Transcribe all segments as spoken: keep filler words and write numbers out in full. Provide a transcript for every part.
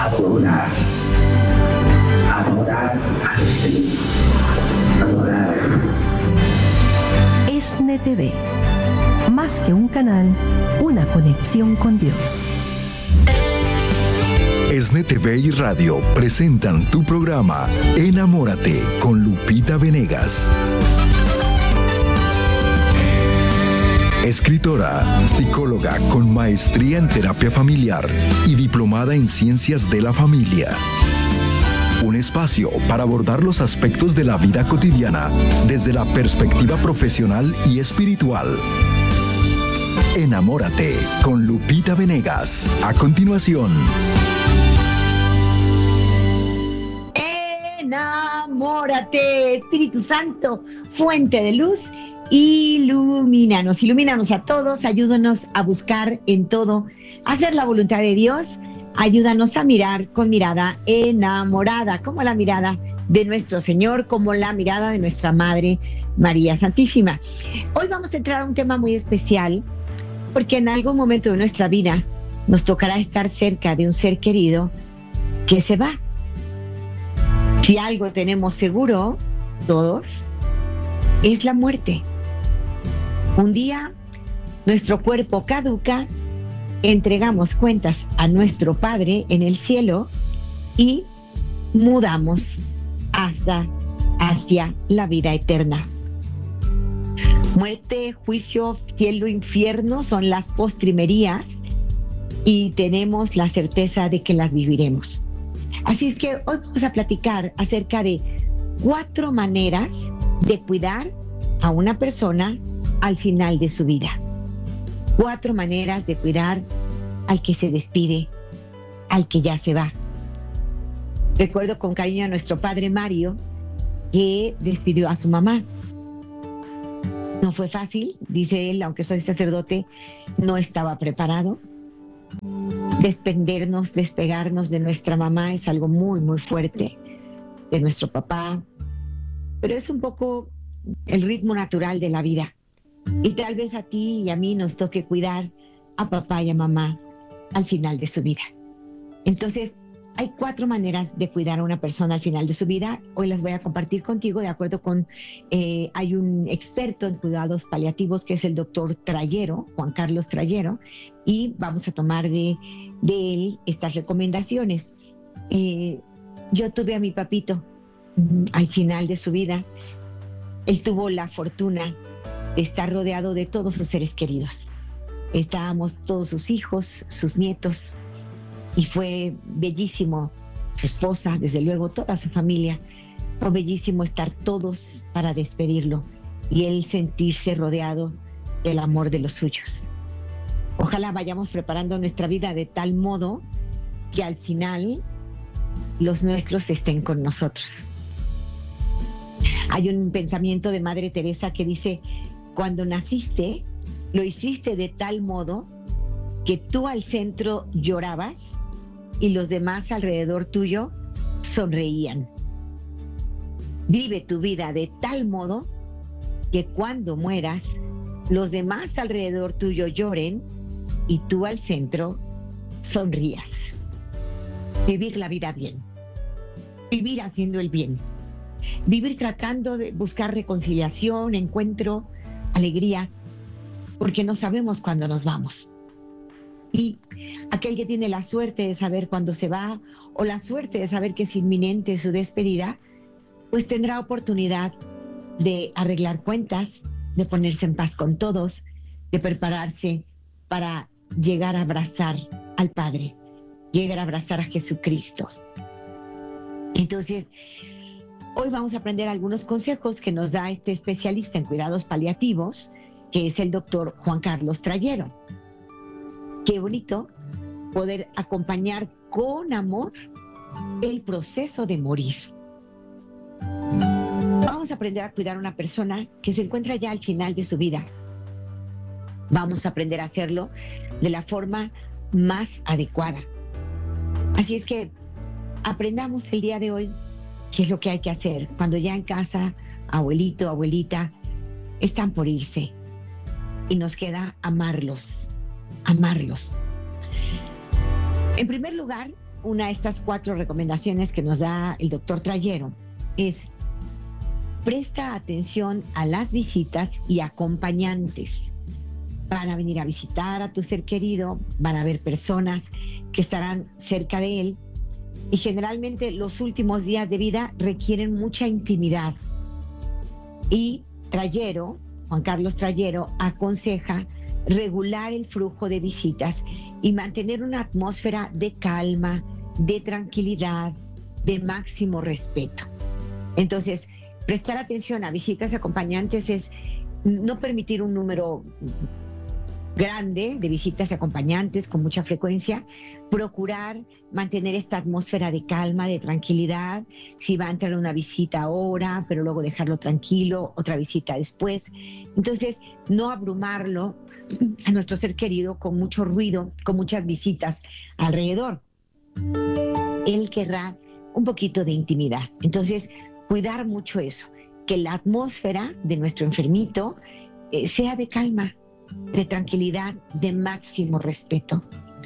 adorar, adorar al Señor, adorar. ESNE T V, más que un canal, una conexión con Dios. ESNE T V y Radio presentan tu programa Enamórate con Lupita Venegas. Escritora, psicóloga con maestría en terapia familiar y diplomada en ciencias de la familia. Un espacio para abordar los aspectos de la vida cotidiana desde la perspectiva profesional y espiritual. Enamórate con Lupita Venegas. A continuación. Enamórate, Espíritu Santo, fuente de luz. Ilumínanos, ilumínanos a todos, ayúdanos a buscar en todo, hacer la voluntad de Dios, ayúdanos a mirar con mirada enamorada, como la mirada de nuestro Señor, como la mirada de nuestra Madre María Santísima. Hoy vamos a entrar a un tema muy especial, porque en algún momento de nuestra vida nos tocará estar cerca de un ser querido que se va. Si algo tenemos seguro, todos, es la muerte. Un día, nuestro cuerpo caduca, entregamos cuentas a nuestro Padre en el cielo y mudamos hasta hacia la vida eterna. Muerte, juicio, cielo, infierno son las postrimerías y tenemos la certeza de que las viviremos. Así es que hoy vamos a platicar acerca de cuatro maneras de cuidar a una persona al final de su vida. Cuatro maneras de cuidar al que se despide, al que ya se va. Recuerdo con cariño a nuestro padre Mario, que despidió a su mamá. No fue fácil, dice él, aunque soy sacerdote, no estaba preparado. Desprendernos, despegarnos de nuestra mamá es algo muy, muy fuerte, de nuestro papá, pero es un poco el ritmo natural de la vida. Y tal vez a ti y a mí nos toque cuidar a papá y a mamá al final de su vida. Entonces, hay cuatro maneras de cuidar a una persona al final de su vida. Hoy las voy a compartir contigo de acuerdo con, eh, hay un experto en cuidados paliativos que es el doctor Trayero, Juan Carlos Trayero, y vamos a tomar de, de él estas recomendaciones. Eh, yo tuve a mi papito mm, al final de su vida. Él tuvo la fortuna de estar rodeado de todos sus seres queridos. Estábamos todos sus hijos, sus nietos, y fue bellísimo, su esposa, desde luego, toda su familia. Fue bellísimo estar todos para despedirlo y él sentirse rodeado del amor de los suyos. Ojalá vayamos preparando nuestra vida de tal modo que al final los nuestros estén con nosotros. Hay un pensamiento de Madre Teresa que dice: cuando naciste, lo hiciste de tal modo que tú al centro llorabas y los demás alrededor tuyo sonreían. Vive tu vida de tal modo que cuando mueras, los demás alrededor tuyo lloren y tú al centro sonrías. Vivir la vida bien. Vivir haciendo el bien. Vivir tratando de buscar reconciliación, encuentro, alegría, porque no sabemos cuándo nos vamos. Y aquel que tiene la suerte de saber cuándo se va o la suerte de saber que es inminente su despedida, pues tendrá oportunidad de arreglar cuentas, de ponerse en paz con todos, de prepararse para llegar a abrazar al Padre, llegar a abrazar a Jesucristo. Entonces, hoy vamos a aprender algunos consejos que nos da este especialista en cuidados paliativos, que es el doctor Juan Carlos Trayero. Qué bonito poder acompañar con amor el proceso de morir. Vamos a aprender a cuidar a una persona que se encuentra ya al final de su vida. Vamos a aprender a hacerlo de la forma más adecuada. Así es que aprendamos el día de hoy qué es lo que hay que hacer cuando ya en casa, abuelito, abuelita, están por irse. Y nos queda amarlos, amarlos. En primer lugar, una de estas cuatro recomendaciones que nos da el doctor Trayero es: presta atención a las visitas y acompañantes. Van a venir a visitar a tu ser querido, van a haber personas que estarán cerca de él, y generalmente los últimos días de vida requieren mucha intimidad. Y Trayero, Juan Carlos Trayero, aconseja regular el flujo de visitas y mantener una atmósfera de calma, de tranquilidad, de máximo respeto. Entonces, prestar atención a visitas y acompañantes es no permitir un número grande de visitas y acompañantes con mucha frecuencia, procurar mantener esta atmósfera de calma, de tranquilidad. Si va a entrar una visita ahora, pero luego dejarlo tranquilo, otra visita después. Entonces, no abrumarlo a nuestro ser querido con mucho ruido, con muchas visitas alrededor. Él querrá un poquito de intimidad. Entonces, cuidar mucho eso, que la atmósfera de nuestro enfermito eh, sea de calma, de tranquilidad, de máximo respeto.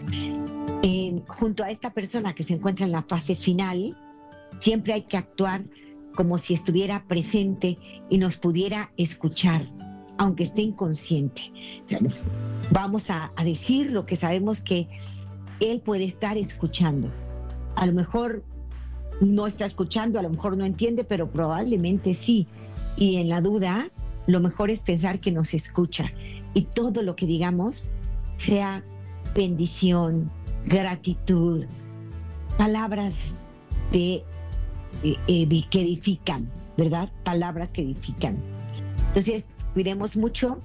Eh, junto a esta persona que se encuentra en la fase final, siempre hay que actuar como si estuviera presente y nos pudiera escuchar, aunque esté inconsciente. O sea, vamos a, a decir lo que sabemos que él puede estar escuchando. A lo mejor no está escuchando, a lo mejor no entiende, pero probablemente sí. Y en la duda, lo mejor es pensar que nos escucha. Y todo lo que digamos sea bendición, gratitud, palabras de, eh, eh, que edifican, ¿verdad? Palabras que edifican. Entonces, cuidemos mucho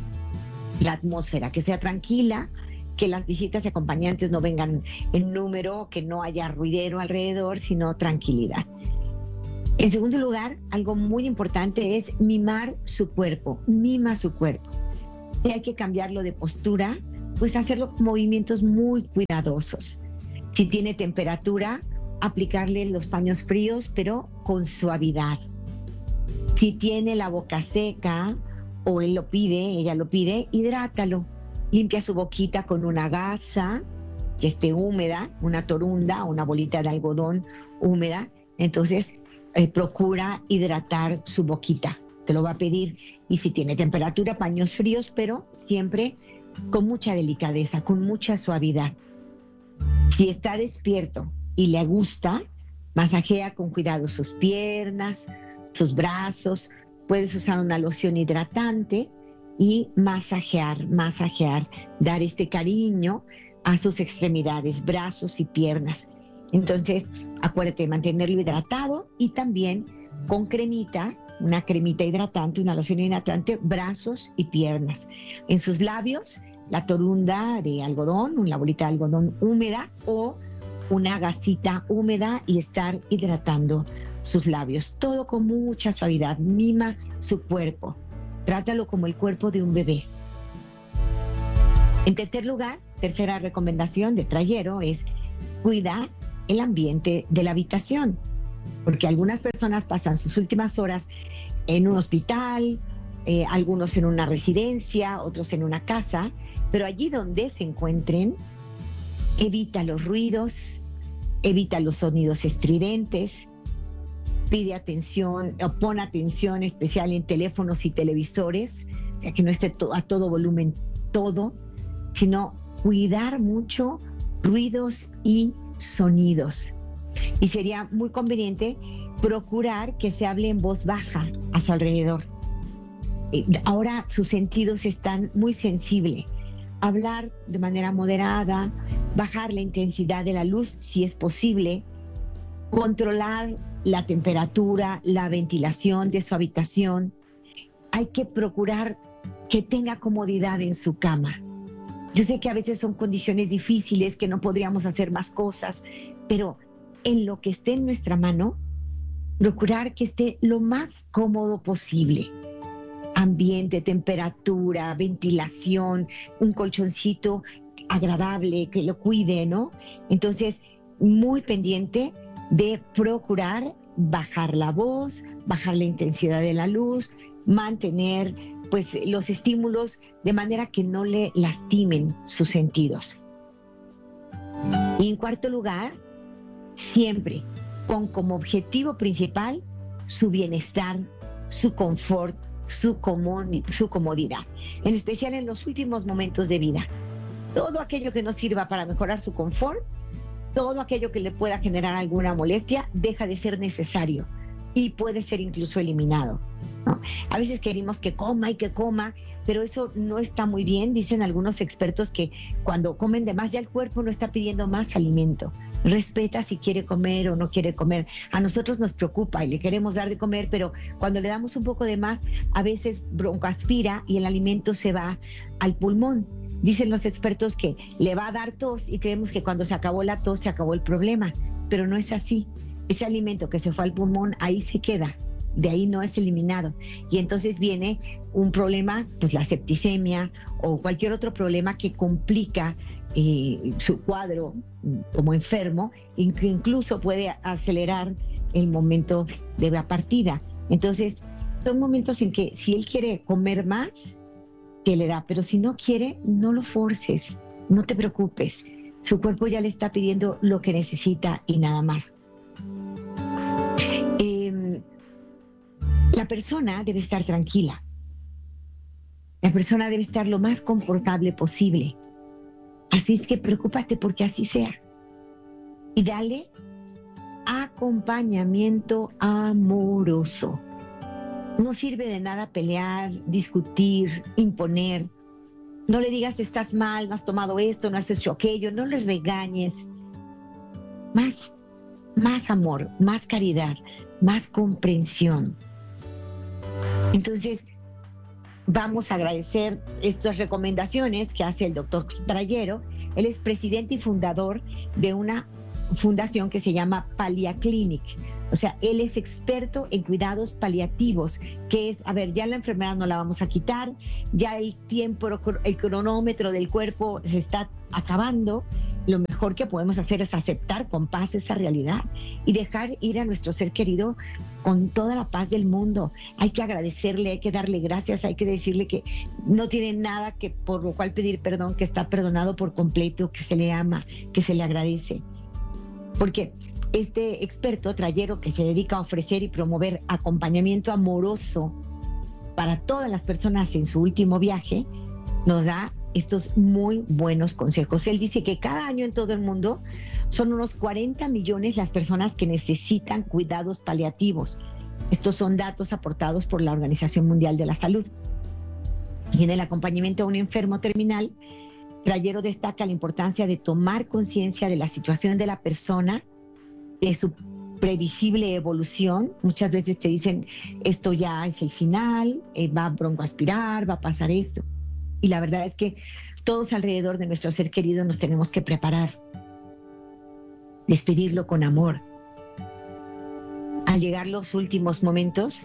la atmósfera, que sea tranquila, que las visitas y acompañantes no vengan en número, que no haya ruidero alrededor, sino tranquilidad. En segundo lugar, algo muy importante es mimar su cuerpo, mima su cuerpo. Si hay que cambiarlo de postura, pues hacerlo con movimientos muy cuidadosos. Si tiene temperatura, aplicarle los paños fríos, pero con suavidad. Si tiene la boca seca, o él lo pide, ella lo pide, hidrátalo. Limpia su boquita con una gasa que esté húmeda, una torunda, una bolita de algodón húmeda. Entonces, eh, procura hidratar su boquita. Te lo va a pedir. Y si tiene temperatura, paños fríos, pero siempre con mucha delicadeza, con mucha suavidad. Si está despierto y le gusta, masajea con cuidado sus piernas, sus brazos. Puedes usar una loción hidratante y masajear, masajear, dar este cariño a sus extremidades, brazos y piernas. Entonces, acuérdate de mantenerlo hidratado y también con cremita, una cremita hidratante, una loción hidratante, brazos y piernas. En sus labios, la torunda de algodón, una bolita de algodón húmeda o una gasita húmeda y estar hidratando sus labios. Todo con mucha suavidad, mima su cuerpo. Trátalo como el cuerpo de un bebé. En tercer lugar, tercera recomendación de Trayero es cuidar el ambiente de la habitación, porque algunas personas pasan sus últimas horas en un hospital, eh, algunos en una residencia, otros en una casa, pero allí donde se encuentren, evita los ruidos, evita los sonidos estridentes, pide atención o pon atención especial en teléfonos y televisores, o sea, que no esté to- a todo volumen todo, sino cuidar mucho ruidos y sonidos. Y sería muy conveniente procurar que se hable en voz baja a su alrededor. Ahora sus sentidos están muy sensibles. Hablar de manera moderada, bajar la intensidad de la luz si es posible, controlar la temperatura, la ventilación de su habitación. Hay que procurar que tenga comodidad en su cama. Yo sé que a veces son condiciones difíciles, que no podríamos hacer más cosas, pero en lo que esté en nuestra mano, procurar que esté lo más cómodo posible. Ambiente, temperatura, ventilación, un colchoncito agradable que lo cuide, ¿no? Entonces, muy pendiente de procurar bajar la voz, bajar la intensidad de la luz, mantener pues los estímulos de manera que no le lastimen sus sentidos. Y en cuarto lugar, siempre con como objetivo principal su bienestar, su confort, su, comodi- su comodidad, en especial en los últimos momentos de vida. Todo aquello que no sirva para mejorar su confort, todo aquello que le pueda generar alguna molestia, deja de ser necesario y puede ser incluso eliminado, ¿no? A veces queremos que coma y que coma, pero eso no está muy bien. Dicen algunos expertos que cuando comen de más ya el cuerpo no está pidiendo más alimento. Respeta si quiere comer o no quiere comer. A nosotros nos preocupa y le queremos dar de comer, pero cuando le damos un poco de más, a veces broncoaspira y el alimento se va al pulmón. Dicen los expertos que le va a dar tos y creemos que cuando se acabó la tos se acabó el problema, pero no es así. Ese alimento que se fue al pulmón ahí se queda, de ahí no es eliminado. Y entonces viene un problema, pues la septicemia o cualquier otro problema que complica eh, su cuadro como enfermo, y que incluso puede acelerar el momento de la partida. Entonces, son momentos en que si él quiere comer más, te le da, pero si no quiere, no lo forces, no te preocupes. Su cuerpo ya le está pidiendo lo que necesita y nada más. Eh, la persona debe estar tranquila. La persona debe estar lo más confortable posible. Así es que preocúpate porque así sea. Y dale acompañamiento amoroso. No sirve de nada pelear, discutir, imponer. No le digas estás mal, no has tomado esto, no has hecho aquello. No les regañes. Más, más amor, más caridad, más comprensión. Entonces, vamos a agradecer estas recomendaciones que hace el doctor Trayero. Él es presidente y fundador de una fundación que se llama Paliaclinic. O sea, él es experto en cuidados paliativos, que es, a ver, ya la enfermedad no la vamos a quitar, ya el tiempo, el cronómetro del cuerpo se está acabando. Lo mejor que podemos hacer es aceptar con paz esa realidad y dejar ir a nuestro ser querido con toda la paz del mundo. Hay que agradecerle, hay que darle gracias, hay que decirle que no tiene nada que por lo cual pedir perdón, que está perdonado por completo, que se le ama, que se le agradece. Porque este experto Trayero, que se dedica a ofrecer y promover acompañamiento amoroso para todas las personas en su último viaje, nos da estos muy buenos consejos. Él dice que cada año en todo el mundo son unos cuarenta millones las personas que necesitan cuidados paliativos. Estos son datos aportados por la Organización Mundial de la Salud. Y en el acompañamiento a un enfermo terminal, Trayero destaca la importancia de tomar conciencia de la situación de la persona, de su previsible evolución. Muchas veces te dicen, esto ya es el final, eh, va a broncoaspirar, va a pasar esto. Y la verdad es que todos alrededor de nuestro ser querido nos tenemos que preparar, despedirlo con amor. Al llegar los últimos momentos,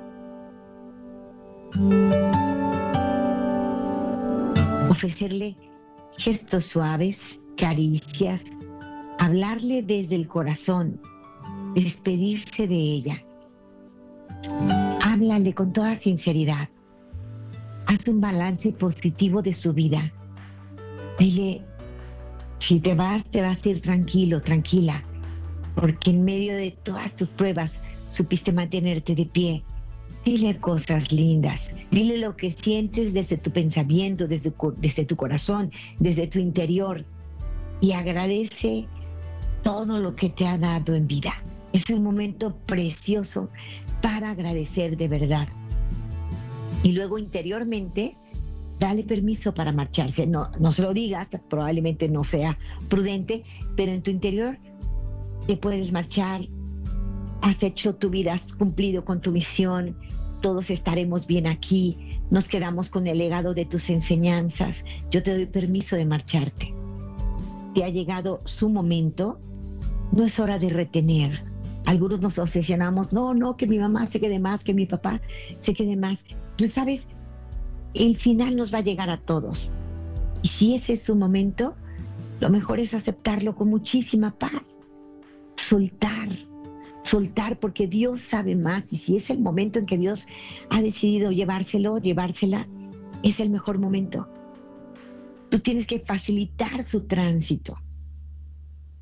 ofrecerle gestos suaves, caricias, hablarle desde el corazón, despedirse de ella. Háblale con toda sinceridad. Haz un balance positivo de su vida. Dile, si te vas, te vas a ir tranquilo, tranquila, porque en medio de todas tus pruebas supiste mantenerte de pie. Dile cosas lindas, dile lo que sientes desde tu pensamiento, desde, desde tu corazón, desde tu interior, y agradece todo lo que te ha dado en vida. Es un momento precioso para agradecer de verdad. Y luego interiormente, dale permiso para marcharse. No, no se lo digas, probablemente no sea prudente, pero en tu interior te puedes marchar. Has hecho tu vida, has cumplido con tu misión. Todos estaremos bien aquí. Nos quedamos con el legado de tus enseñanzas. Yo te doy permiso de marcharte. Te ha llegado su momento. No es hora de retener. Algunos nos obsesionamos. No, no, que mi mamá se quede más, que mi papá se quede más. Pero sabes, el final nos va a llegar a todos. Y si ese es su momento, lo mejor es aceptarlo con muchísima paz. Soltar. Soltar, porque Dios sabe más, y si es el momento en que Dios ha decidido llevárselo, llevársela, es el mejor momento. Tú tienes que facilitar su tránsito.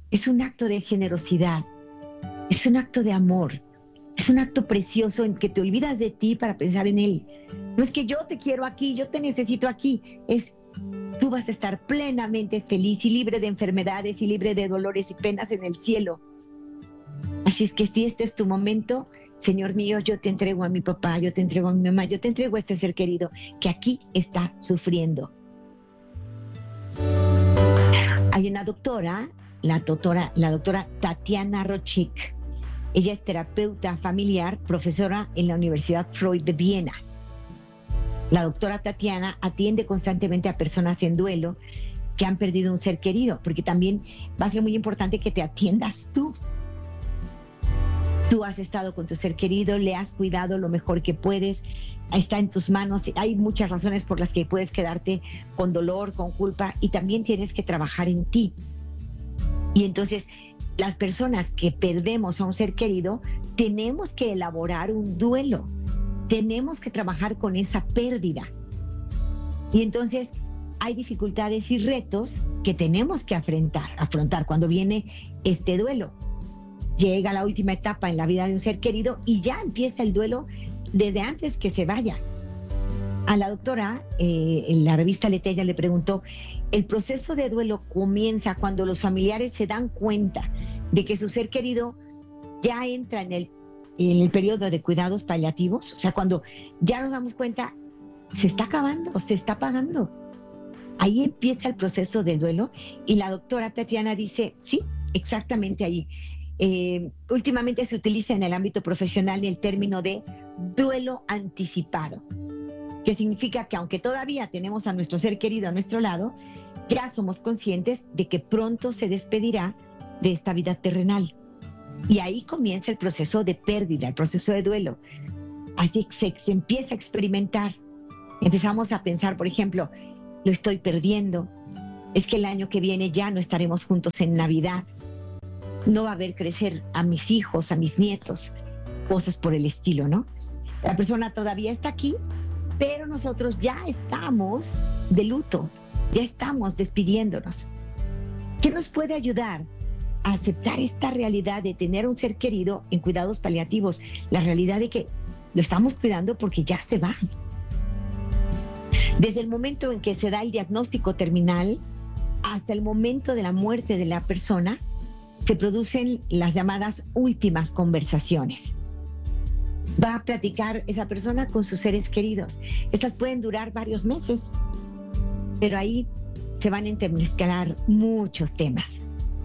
es un acto de generosidad, es un acto de amor, es un acto precioso en que te olvidas de ti para pensar en Él. No es que yo te quiero aquí, yo te necesito aquí, es tú vas a estar plenamente feliz y libre de enfermedades y libre de dolores y penas en el cielo. Así es que si este es tu momento, Señor mío, yo te entrego a mi papá, yo te entrego a mi mamá, yo te entrego a este ser querido que aquí está sufriendo. Hay una doctora, la doctora, la doctora Tatiana Rochik. Ella es terapeuta familiar, profesora en la Universidad Freud de Viena. La doctora Tatiana atiende constantemente a personas en duelo que han perdido un ser querido, porque también va a ser muy importante que te atiendas tú. Tú has estado con tu ser querido, le has cuidado lo mejor que puedes, está en tus manos. Hay muchas razones por las que puedes quedarte con dolor, con culpa, y también tienes que trabajar en ti. Y entonces, las personas que perdemos a un ser querido, tenemos que elaborar un duelo, tenemos que trabajar con esa pérdida. Y entonces, hay dificultades y retos que tenemos que afrontar, afrontar cuando viene este duelo. Llega la última etapa en la vida de un ser querido y ya empieza el duelo desde antes que se vaya. A la doctora, eh, en la revista Letella le preguntó, el proceso de duelo comienza cuando los familiares se dan cuenta de que su ser querido ya entra en el, en el periodo de cuidados paliativos, o sea, cuando ya nos damos cuenta, se está acabando, se está apagando. Ahí empieza el proceso de duelo y la doctora Tatiana dice, sí, exactamente ahí. Eh, últimamente se utiliza en el ámbito profesional el término de duelo anticipado, que significa que aunque todavía tenemos a nuestro ser querido a nuestro lado, ya somos conscientes de que pronto se despedirá de esta vida terrenal. Y ahí comienza el proceso de pérdida, el proceso de duelo. Así se, se empieza a experimentar. Empezamos a pensar, por ejemplo, lo estoy perdiendo, es que el año que viene ya no estaremos juntos en Navidad, no va a ver crecer a mis hijos, a mis nietos, cosas por el estilo, ¿no? La persona todavía está aquí, pero nosotros ya estamos de luto, ya estamos despidiéndonos. ¿Qué nos puede ayudar a aceptar esta realidad de tener un ser querido en cuidados paliativos? La realidad de que lo estamos cuidando porque ya se va. Desde el momento en que se da el diagnóstico terminal hasta el momento de la muerte de la persona, se producen las llamadas últimas conversaciones. Va a platicar esa persona con sus seres queridos. Estas pueden durar varios meses, pero ahí se van a entremezclar muchos temas.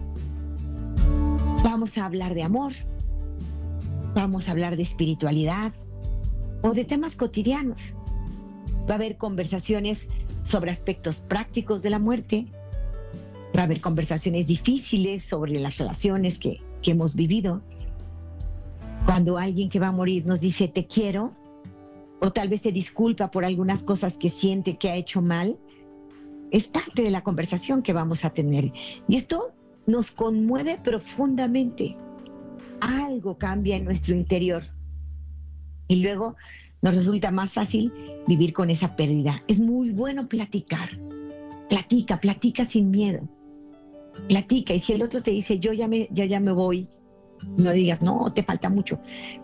Vamos a hablar de amor, vamos a hablar de espiritualidad o de temas cotidianos. Va a haber conversaciones sobre aspectos prácticos de la muerte. Va a haber conversaciones difíciles sobre las relaciones que, que hemos vivido. Cuando alguien que va a morir nos dice te quiero, o tal vez te disculpa por algunas cosas que siente que ha hecho mal, es parte de la conversación que vamos a tener. Y esto nos conmueve profundamente. Algo cambia en nuestro interior. Y luego nos resulta más fácil vivir con esa pérdida. Es muy bueno platicar. Platica, platica sin miedo. Platica, y si el otro te dice yo ya me, yo ya me voy, no digas no, te falta mucho.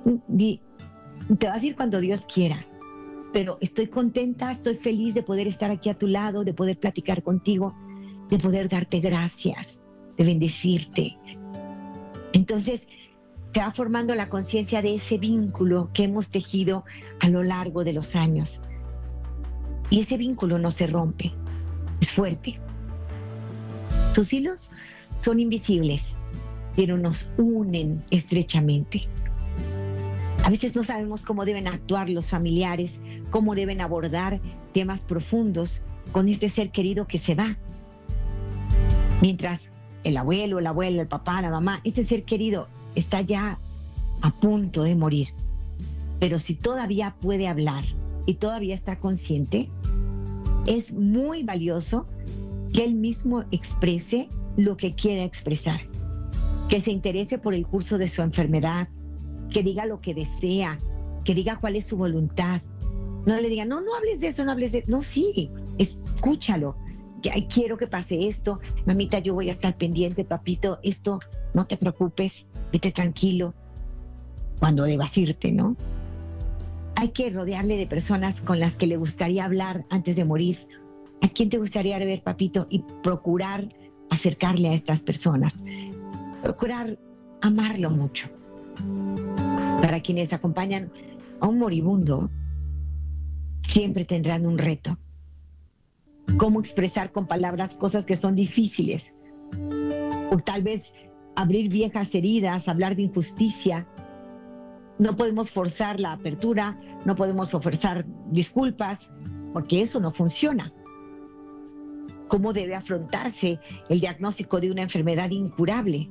Te vas a ir cuando Dios quiera, pero estoy contenta, estoy feliz de poder estar aquí a tu lado, de poder platicar contigo, de poder darte gracias, de bendecirte. Entonces se va formando la conciencia de ese vínculo que hemos tejido a lo largo de los años, y ese vínculo no se rompe, es fuerte. Sus hilos son invisibles, pero nos unen estrechamente. A veces no sabemos cómo deben actuar los familiares, cómo deben abordar temas profundos con este ser querido que se va. Mientras el abuelo, el abuelo, el papá, la mamá, este ser querido está ya a punto de morir. Pero si todavía puede hablar y todavía está consciente, es muy valioso que él mismo exprese lo que quiere expresar, que se interese por el curso de su enfermedad, que diga lo que desea, que diga cuál es su voluntad. No le diga, no, no hables de eso, no hables de eso. No, sí, escúchalo, que, ay, quiero que pase esto, mamita, yo voy a estar pendiente, papito, esto, no te preocupes, vete tranquilo, cuando debas irte, ¿no? Hay que rodearle de personas con las que le gustaría hablar antes de morir. ¿A quién te gustaría ver, papito? Y procurar acercarle a estas personas. Procurar amarlo mucho. Para quienes acompañan a un moribundo, siempre tendrán un reto. Cómo expresar con palabras cosas que son difíciles. O tal vez abrir viejas heridas, hablar de injusticia. No podemos forzar la apertura, no podemos ofrecer disculpas, porque eso no funciona. ¿Cómo debe afrontarse el diagnóstico de una enfermedad incurable?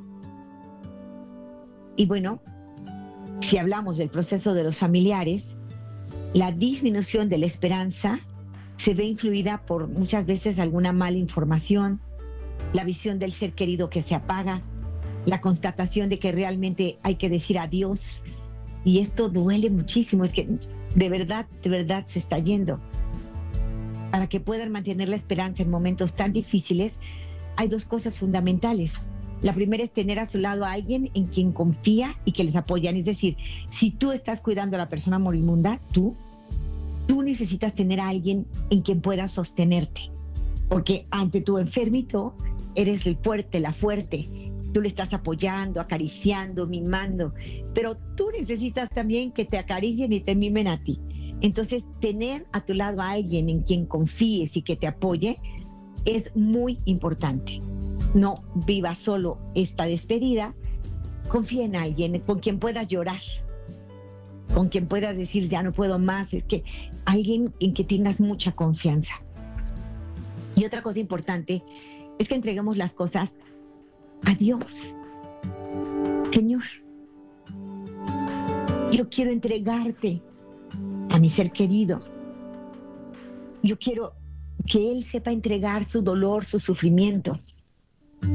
Y bueno, si hablamos del proceso de los familiares, la disminución de la esperanza se ve influida por muchas veces alguna mala información, la visión del ser querido que se apaga, la constatación de que realmente hay que decir adiós. Y esto duele muchísimo, es que de verdad, de verdad se está yendo. Para que puedan mantener la esperanza en momentos tan difíciles, hay dos cosas fundamentales. La primera es tener a su lado a alguien en quien confía y que les apoyan. Es decir, si tú estás cuidando a la persona moribunda, tú, tú necesitas tener a alguien en quien puedas sostenerte. Porque ante tu enfermito, eres el fuerte, la fuerte. Tú le estás apoyando, acariciando, mimando. Pero tú necesitas también que te acaricien y te mimen a ti. Entonces, tener a tu lado a alguien en quien confíes y que te apoye es muy importante. No vivas solo esta despedida, confía en alguien con quien puedas llorar, con quien puedas decir ya no puedo más, es que alguien en que tengas mucha confianza. Y otra cosa importante es que entreguemos las cosas a Dios. Señor, yo quiero entregarte a mi ser querido. Yo quiero que Él sepa entregar su dolor, su sufrimiento.